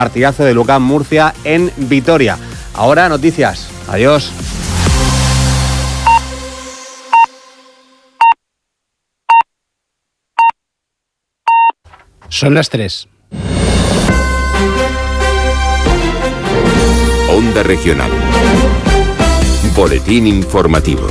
Partidazo de Lucán Murcia en Vitoria. Ahora noticias. Adiós. Son las 3. Onda Regional. Boletín informativo.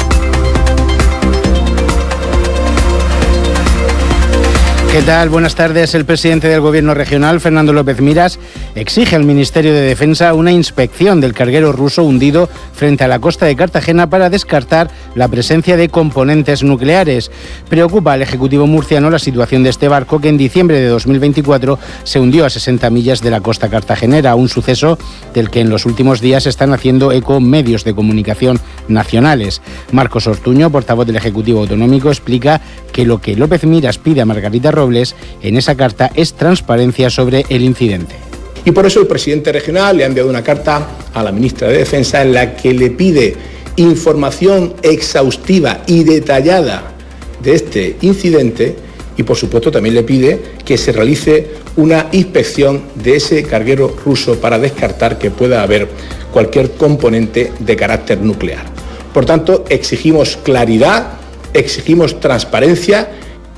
¿Qué tal? Buenas tardes. El presidente del Gobierno regional, Fernando López Miras, exige al Ministerio de Defensa una inspección del carguero ruso hundido frente a la costa de Cartagena para descartar la presencia de componentes nucleares. Preocupa al Ejecutivo murciano la situación de este barco que en diciembre de 2024 se hundió a 60 millas de la costa cartagenera, un suceso del que en los últimos días están haciendo eco medios de comunicación nacionales. Marcos Ortuño, portavoz del Ejecutivo Autonómico, explica que lo que López Miras pide a Margarita Robles en esa carta es transparencia sobre el incidente. Y por eso el presidente regional le ha enviado una carta a la ministra de Defensa en la que le pide información exhaustiva y detallada de este incidente y por supuesto también le pide que se realice una inspección de ese carguero ruso para descartar que pueda haber cualquier componente de carácter nuclear. Por tanto, exigimos claridad, exigimos transparencia.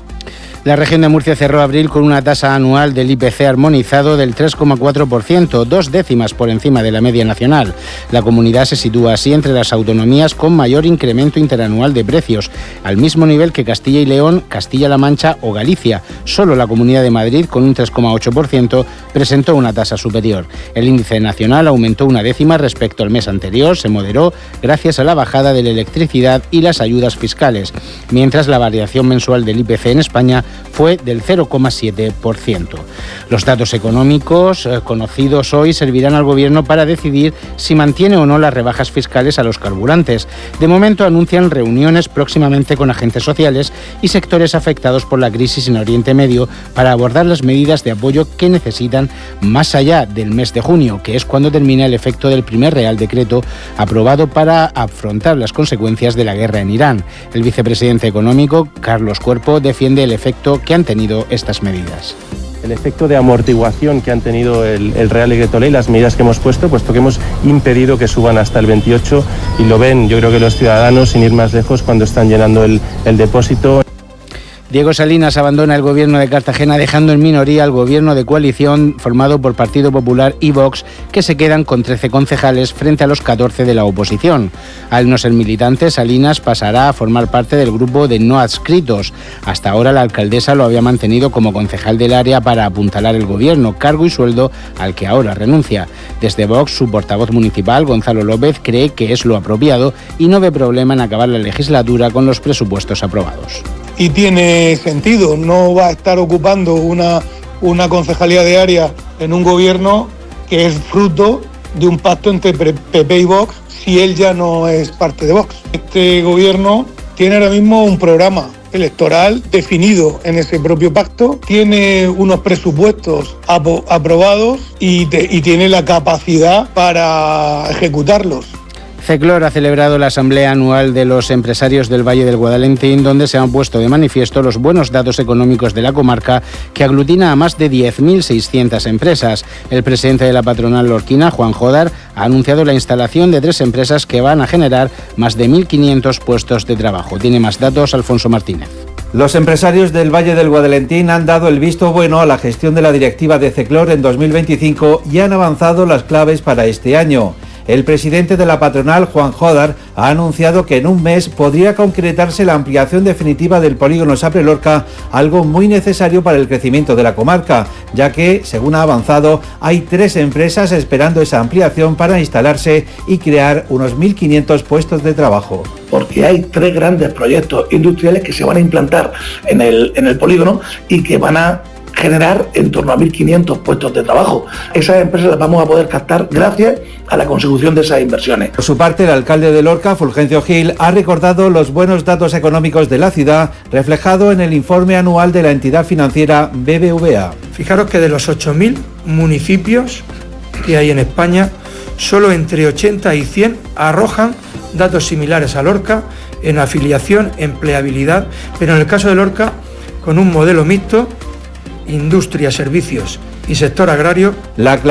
La región de Murcia cerró abril con una tasa anual del IPC armonizado del 3,4%, 2 décimas por encima de la media nacional. La comunidad se sitúa así entre las autonomías con mayor incremento interanual de precios, al mismo nivel que Castilla y León, Castilla-La Mancha o Galicia. Solo la Comunidad de Madrid, con un 3,8%, presentó una tasa superior. El índice nacional aumentó 1 décima respecto al mes anterior, se moderó gracias a la bajada de la electricidad y las ayudas fiscales, mientras la variación mensual del IPC en España fue del 0,7%. Los datos económicos conocidos hoy servirán al Gobierno para decidir si mantiene o no las rebajas fiscales a los carburantes. De momento anuncian reuniones próximamente con agentes sociales y sectores afectados por la crisis en Oriente Medio para abordar las medidas de apoyo que necesitan más allá del mes de junio, que es cuando termina el efecto del primer Real Decreto aprobado para afrontar las consecuencias de la guerra en Irán. El vicepresidente económico, Carlos Cuerpo, defiende el efecto que han tenido estas medidas. El efecto de amortiguación que han tenido el Real Decreto Ley, las medidas que hemos puesto, puesto que hemos impedido que suban hasta el 28 y lo ven, yo creo que los ciudadanos, sin ir más lejos, cuando están llenando el depósito. Diego Salinas abandona el gobierno de Cartagena dejando en minoría al gobierno de coalición formado por Partido Popular y Vox, que se quedan con 13 concejales frente a los 14 de la oposición. Al no ser militante, Salinas pasará a formar parte del grupo de no adscritos. Hasta ahora la alcaldesa lo había mantenido como concejal del área para apuntalar el gobierno, cargo y sueldo al que ahora renuncia. Desde Vox, su portavoz municipal, Gonzalo López, cree que es lo apropiado y no ve problema en acabar la legislatura con los presupuestos aprobados. Y tiene sentido, no va a estar ocupando una concejalía de área en un gobierno que es fruto de un pacto entre PP y Vox si él ya no es parte de Vox. Este gobierno tiene ahora mismo un programa electoral definido en ese propio pacto, tiene unos presupuestos aprobados y tiene la capacidad para ejecutarlos. CECLOR ha celebrado la asamblea anual de los empresarios del Valle del Guadalentín, donde se han puesto de manifiesto los buenos datos económicos de la comarca, que aglutina a más de 10.600 empresas. El presidente de la patronal lorquina, Juan Jodar, ha anunciado la instalación de 3 empresas que van a generar más de 1.500 puestos de trabajo. Tiene más datos Alfonso Martínez. Los empresarios del Valle del Guadalentín han dado el visto bueno a la gestión de la directiva de CECLOR en 2025 y han avanzado las claves para este año. El presidente de la patronal, Juan Jodar, ha anunciado que en un mes podría concretarse la ampliación definitiva del polígono Sapre Lorca, algo muy necesario para el crecimiento de la comarca, ya que, según ha avanzado, hay 3 empresas esperando esa ampliación para instalarse y crear unos 1.500 puestos de trabajo. Porque hay 3 grandes proyectos industriales que se van a implantar en el polígono y que van a generar en torno a 1.500 puestos de trabajo. Esas empresas las vamos a poder captar gracias a la consecución de esas inversiones. Por su parte, el alcalde de Lorca, Fulgencio Gil, ha recordado los buenos datos económicos de la ciudad, reflejado en el informe anual de la entidad financiera BBVA. Fijaros que de los 8.000 municipios que hay en España, solo entre 80 y 100 arrojan datos similares a Lorca en afiliación, empleabilidad, pero en el caso de Lorca, con un modelo mixto, industria, servicios y sector agrario. La